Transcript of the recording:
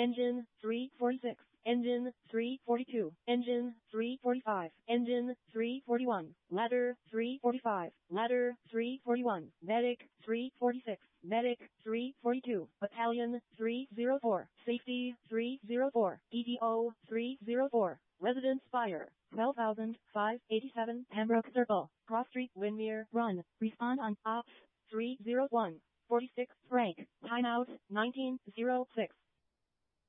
Engine 346. Engine 342. Engine 345. Engine 341. Ladder 345. Ladder 341. Medic 346. Medic 342. Battalion 304. Safety 304. EDO 304. Residence Fire 12,587 Pembroke Circle. Cross Street, Windermere. Run. Respond on Ops 301. 46th rank. Timeout 1906.